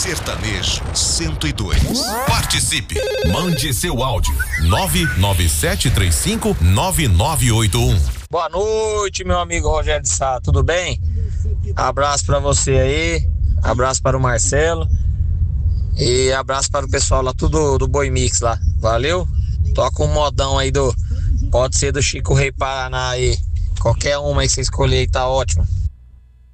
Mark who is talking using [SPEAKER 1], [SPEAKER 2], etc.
[SPEAKER 1] Sertanejo 102. Participe. Mande seu áudio. 997359981.
[SPEAKER 2] Boa noite, meu amigo Rogério de Sá, tudo bem? Abraço pra você aí, abraço para o Marcelo e abraço para o pessoal lá, tudo do Boi Mix lá, valeu? Toca um modão aí pode ser do Chico Rei Paraná aí, qualquer uma aí que você escolher aí tá ótimo.